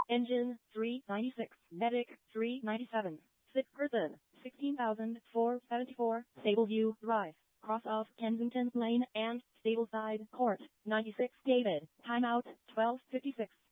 Engine 396, Medic 397, sick person 16,474, Stableview Drive, cross of Kensington Lane and Stableside Court, 96 David, timeout 12:56.